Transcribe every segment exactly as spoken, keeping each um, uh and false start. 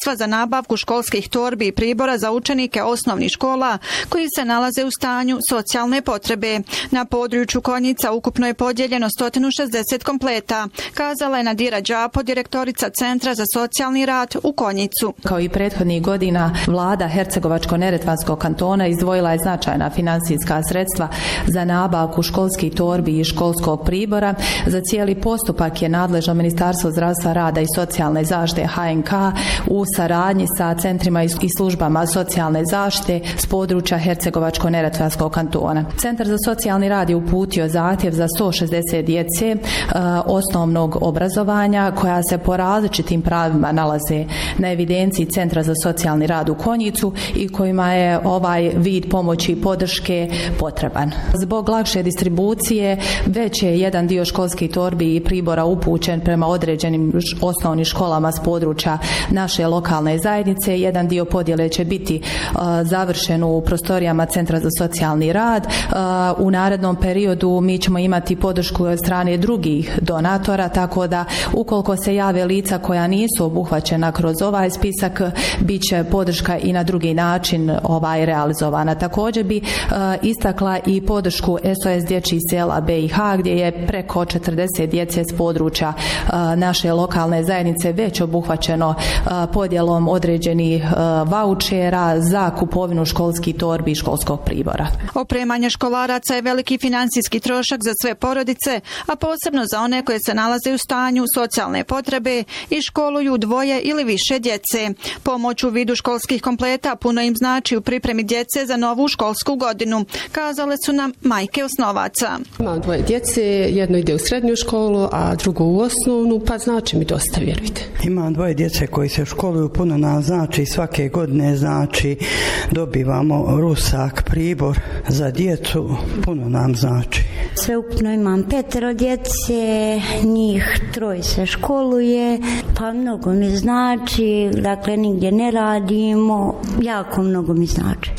sredstva za nabavku školskih torbi i pribora za učenike osnovnih škola koji se nalaze u stanju socijalne potrebe. Na području Konjica ukupno je podijeljeno sto šezdeset kompleta, kazala je Nadira Đapo, direktorica Centra za socijalni rad u Konjicu. Kao i prethodnih godina, vlada Hercegovačko-neretvanskog kantona izdvojila je značajna financijska sredstva za nabavku školskih torbi i školskog pribora. Za cijeli postupak je nadležno Ministarstvo zdravstva, rada i socijalne zaštite H N K u saradnji sa centrima i službama socijalne zaštite s područja Hercegovačko-neretvanskog kantona. Centar za socijalni rad je uputio zahtjev za sto šezdeset djece e, osnovnog obrazovanja koja se po različitim pravima nalaze na evidenciji Centra za socijalni rad u Konjicu i kojima je ovaj vid pomoći i podrške potreban. Zbog lakše distribucije već je jedan dio školskih torbi i pribora upućen prema određenim osnovnim školama s područja naše lokalne zajednice. Jedan dio podjele će biti uh, završen u prostorijama Centra za socijalni rad. Uh, u narednom periodu mi ćemo imati podršku od strane drugih donatora, tako da ukoliko se jave lica koja nisu obuhvaćena kroz ovaj spisak, bit će podrška i na drugi način ovaj realizovana. Također bi uh, istakla i podršku S O S dječjih sela B i H gdje je preko četrdeset djece s područja uh, naše lokalne zajednice već obuhvaćeno uh, podjelom određenih uh, vaučera za kupovinu školskih torbi i školskog pribora. Opremanje školaraca je veliki financijski trošak za sve porodice, a posebno za one koje se nalaze u stanju socijalne potrebe i školuju dvoje ili više djece. Pomoć u vidu školskih kompleta puno im znači u pripremi djece za novu školsku godinu, kazale su nam majke osnovaca. Imam dvoje djece, jedno ide u srednju školu, a drugo u osnovnu, pa znači mi dosta, vjerujte. Imam dvoje djece koji se školuju, puno nam znači, svake godine znači dobivamo rusak, pribor za djecu, puno nam znači. Sveukupno imam petero djece, njih troje se školuje, pa mnogo mi znači, dakle nigdje ne radimo, jako mnogo mi znači.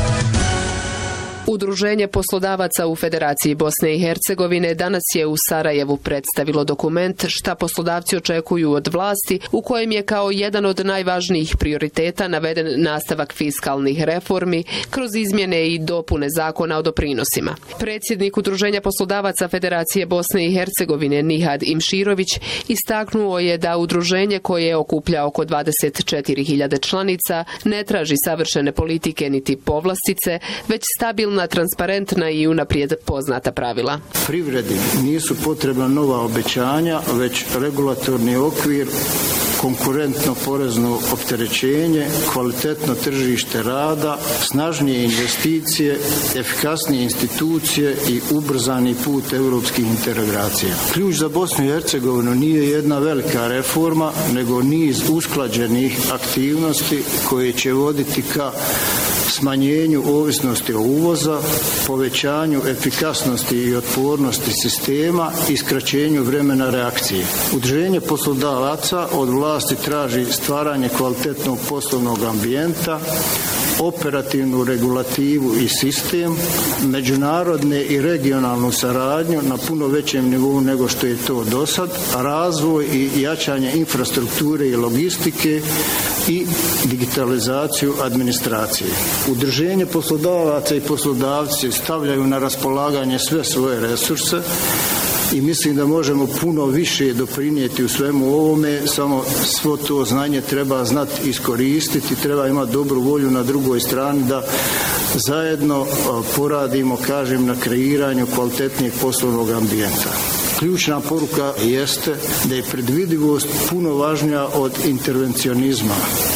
Udruženje poslodavaca u Federaciji Bosne i Hercegovine danas je u Sarajevu predstavilo dokument šta poslodavci očekuju od vlasti, u kojem je kao jedan od najvažnijih prioriteta naveden nastavak fiskalnih reformi kroz izmjene i dopune zakona o doprinosima. Predsjednik Udruženja poslodavaca Federacije Bosne i Hercegovine Nihad Imširović istaknuo je da udruženje koje okuplja oko dvadeset četiri hiljade članica ne traži savršene politike niti povlastice, već stabilne transparentna i unaprijed poznata pravila. Privredi nisu potrebna nova obećanja, već regulatorni okvir, konkurentno porezno opterećenje, kvalitetno tržište rada, snažnije investicije, efikasnije institucije i ubrzani put europskih integracija. Ključ za Bosnu i Hercegovinu nije jedna velika reforma, nego niz usklađenih aktivnosti koje će voditi ka smanjenju ovisnosti o uvoza, povećanju efikasnosti i otpornosti sistema i skraćenju vremena reakcije. Udruženje poslodavaca od vlasti traži stvaranje kvalitetnog poslovnog ambijenta, operativnu regulativu i sistem, međunarodne i regionalnu saradnju na puno većem nivou nego što je to do sad, razvoj i jačanje infrastrukture i logistike i digitalizaciju administracije. Udruženje poslodavaca i poslodavci stavljaju na raspolaganje sve svoje resurse i mislim da možemo puno više doprinijeti u svemu ovome, samo svo to znanje treba znati iskoristiti, treba imati dobru volju na drugoj strani da zajedno poradimo, kažem, na kreiranju kvalitetnijeg poslovnog ambijenta. Ključna poruka jeste da je predvidivost puno važnija od intervencionizma.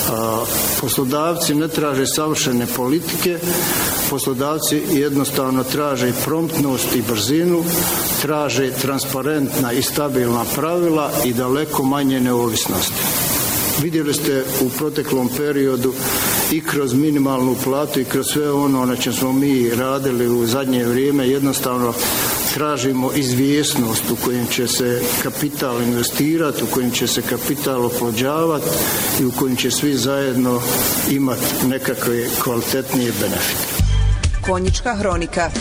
Poslodavci ne traže savršene politike, poslodavci jednostavno traže promptnost i brzinu, traže transparentna i stabilna pravila i daleko manje neovisnosti. Vidjeli ste u proteklom periodu i kroz minimalnu platu i kroz sve ono na čem smo mi radili u zadnje vrijeme, jednostavno tražimo izvjesnost u kojem će se kapital investirati, u kojem će se kapital oplođavati i u kojem će svi zajedno imati nekakve kvalitetnije benefite. Konjička hronika.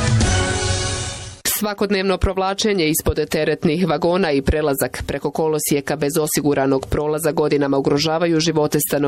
Svakodnevno provlačenje ispod teretnih vagona i prelazak preko kolosijeka bez osiguranog prolaza godinama ugrožavaju živote stanovnika